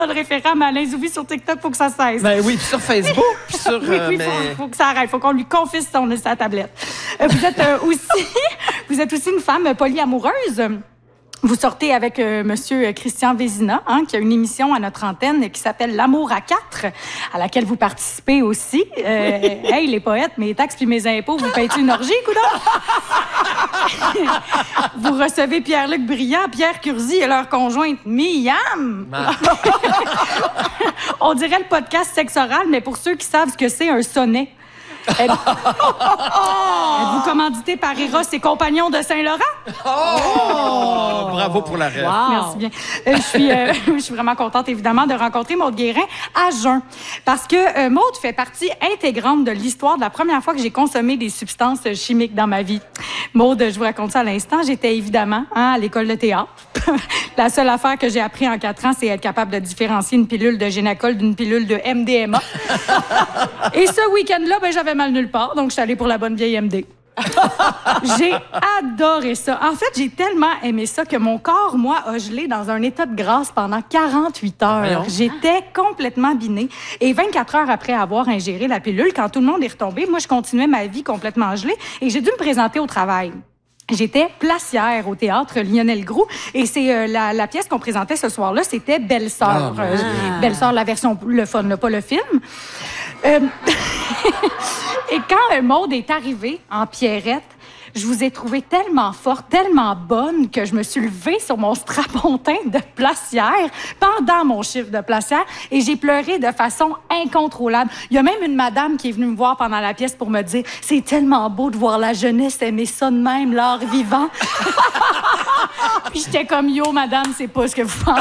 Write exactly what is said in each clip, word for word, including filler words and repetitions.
le référent à Alain Zouvi sur TikTok, il faut que ça cesse. Ben oui, puis sur Facebook, puis sur... oui, oui, il euh, faut, mais... faut que ça arrête. Il faut qu'on lui confisque son, sa tablette. Euh, vous êtes euh, aussi vous êtes aussi une femme polyamoureuse. Vous sortez avec euh, Monsieur Christian Vézina, hein, qui a une émission à notre antenne qui s'appelle L'amour à quatre, à laquelle vous participez aussi. Euh, hey, les poètes, mes taxes puis mes impôts, vous payez une orgie, coudonc? Vous recevez Pierre-Luc Briand, Pierre Curzi et leur conjointe Miam. On dirait le podcast Sexe oral, mais pour ceux qui savent ce que c'est un sonnet. Êtes-vous commandité par Eros et compagnons de Saint-Laurent? Oh! Bravo pour la rêve. Wow. Merci bien. Euh, je suis, euh, je suis vraiment contente, évidemment, de rencontrer Maude Guérin à jeun. Parce que euh, Maude fait partie intégrante de l'histoire de la première fois que j'ai consommé des substances chimiques dans ma vie. Maude, je vous raconte ça à l'instant, j'étais évidemment hein, à l'école de théâtre. La seule affaire que j'ai appris en quatre ans, c'est être capable de différencier une pilule de Génacol d'une pilule de M D M A. Et ce week-end-là, ben, j'avais mal nulle part, donc je suis allée pour la bonne vieille M D. J'ai adoré ça. En fait, j'ai tellement aimé ça que mon corps, moi, a gelé dans un état de grâce pendant quarante-huit heures. Voyons. J'étais complètement binée. Et vingt-quatre heures après avoir ingéré la pilule, quand tout le monde est retombé, moi, je continuais ma vie complètement gelée et j'ai dû me présenter au travail. J'étais placière au théâtre Lionel Groux et c'est euh, la, la pièce qu'on présentait ce soir-là, c'était Belle-Sœur. Ah, Euh, ah. Belle-Sœur, la version le fun, là, pas le film. Euh, et quand euh, Maude est arrivée en Pierrette, je vous ai trouvée tellement forte, tellement bonne que je me suis levée sur mon strapontin de placière pendant mon chiffre de placière et j'ai pleuré de façon incontrôlable. Il y a même une madame qui est venue me voir pendant la pièce pour me dire « C'est tellement beau de voir la jeunesse aimer ça de même, l'art vivant. » Puis j'étais comme « Yo, madame, c'est pas ce que vous pensez. »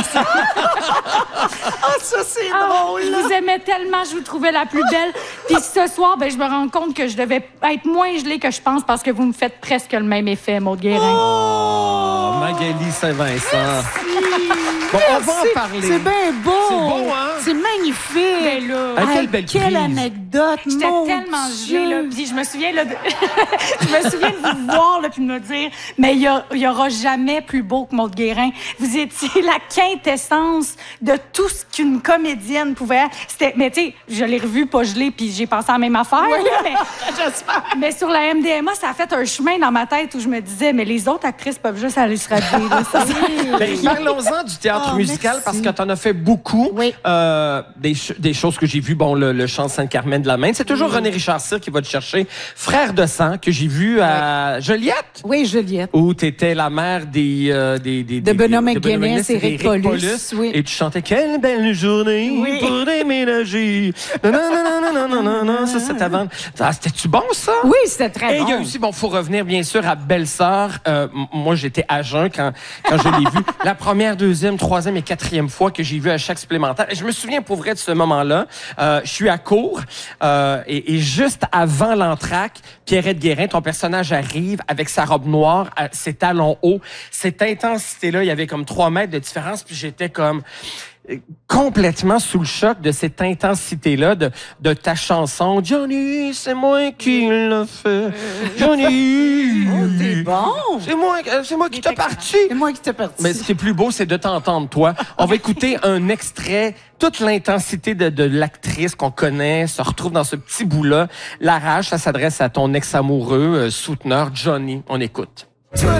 Ah, ça, c'est Ah, drôle! je vous aimais tellement, je vous trouvais la plus belle. Puis ce soir, ben, je me rends compte que je devais être moins gelée que je pense parce que vous me faites presque le même effet, Maude Guérin. Oh! Magali Saint-Vincent. Bon, on va en parler. C'est bien beau. C'est beau, hein? C'est magnifique. Ben là, Ah, quelle Hey, belle quelle prise. anecdote, j'étais mon tellement Dieu. gelée, là. Puis je me souviens, là, de... je me souviens de vous voir, là, puis de me dire, mais il y, y aura jamais plus beau que Maude Guérin. Vous étiez la quintessence de tout ce qu'une comédienne pouvait être. C'était, mais tu sais, je l'ai revu pas gelée, puis j'ai pensé à la même affaire, là, mais... J'espère. Mais sur la M D M A, ça a fait un chemin dans ma tête où je me disais, mais les autres actrices peuvent juste aller se rhabiller. Là, ça. Ben, parlons-en du théâtre Oh, musical merci. parce que tu en as fait beaucoup. Oui. Euh, des, ch- des choses que j'ai vues, bon, le, le chant Sainte-Carmen de la Main. C'est toujours René Richard Cyr qui va te chercher. Frère de sang, que j'ai vu à Joliette, Oui, Juliette. où tu étais la mère des, euh, des, des, De des- Benoît des- McGuinness et d'Éric Éric Paulus, oui. Et tu chantais Quelle belle journée Oui. pour déménager. Non, non, non, non, non, non, non, non. Ça, c'était avant. Ah, c'était-tu bon, ça? Oui, c'était très Et bon. il y a aussi, bon, faut revenir bien sûr à Belle-Sœur. Euh, m- moi, j'étais à jeun quand, quand je l'ai vu. La première, deuxième, troisième et quatrième fois que j'ai vu à chaque supplémentaire. Et je me souviens pour vrai de ce moment-là. Euh, je suis à court euh, et, et juste avant l'entracte, Pierrette Guérin, ton personnage arrive avec sa robe noire, à ses talons hauts. Cette intensité-là, il y avait comme trois mètres de différence. Puis j'étais comme complètement sous le choc de cette intensité-là de, de ta chanson. Johnny, c'est moi qui l'a fait. Johnny. Oh, t'es bon. C'est moi, euh, c'est moi qui t'ai parti. C'est moi qui t'ai parti. Mais ce qui est plus beau, c'est de t'entendre, toi. On va écouter un extrait. Toute l'intensité de, de l'actrice qu'on connaît se retrouve dans ce petit bout-là. La rage, ça s'adresse à ton ex-amoureux, euh, souteneur, Johnny. On écoute.